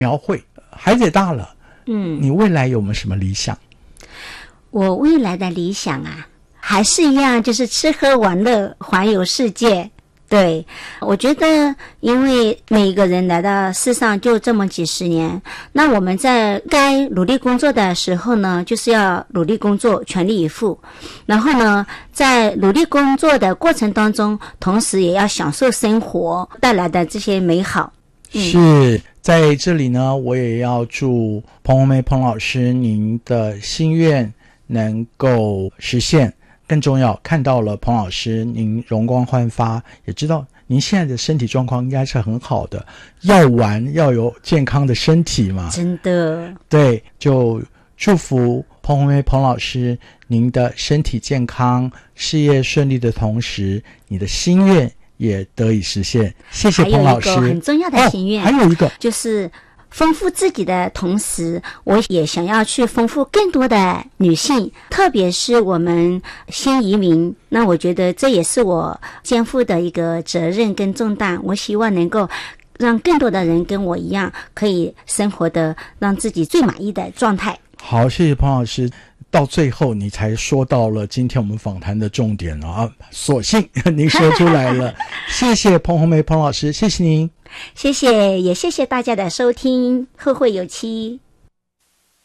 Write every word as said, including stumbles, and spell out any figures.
描绘，孩子也大了， 嗯， 你未来有没有什么理想？ 我未来的理想啊，还是一样，就是吃喝玩乐，环游世界。对，我觉得因为每一个人来到世上就这么几十年，那我们在该努力工作的时候呢，就是要努力工作，全力以赴。然后呢，在努力工作的过程当中，同时也要享受生活带来的这些美好。 嗯、是在这里呢，我也要祝彭红梅彭老师您的心愿能够实现。更重要，看到了彭老师您容光焕发，也知道您现在的身体状况应该是很好的，要玩要有健康的身体嘛， 真的。 对，就祝福彭红梅彭老师您的身体健康，事业顺利的同时，你的心愿也得以实现。谢谢彭老师。 还有一个很重要的心愿、 哦、还有一个就是丰富自己的同时，我也想要去丰富更多的女性，特别是我们新移民，那我觉得这也是我肩负的一个责任跟重担。我希望能够让更多的人跟我一样，可以生活的让自己最满意的状态。 好，谢谢彭老师。到最后你才说到了今天我们访谈的重点了啊！所幸您说出来了，谢谢彭红梅彭老师，谢谢您， 谢谢，也谢谢大家的收听，后会有期。